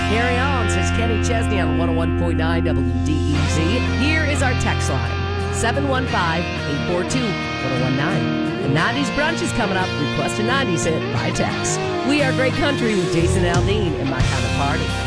Carry on, says Kenny Chesney on 101.9 WDEZ. Here is our text line, 715-842-1019. The 90s brunch is coming up. Request a 90s hit by text. We are Great Country with Jason Aldean and My Kind of Party.